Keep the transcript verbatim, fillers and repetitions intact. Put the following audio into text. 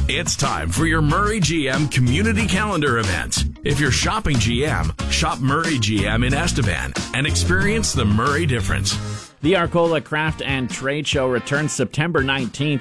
It's time for your Murray G M Community Calendar event. If you're shopping G M, shop Murray G M in Estevan and experience the Murray difference. The Arcola Craft and Trade Show returns September nineteenth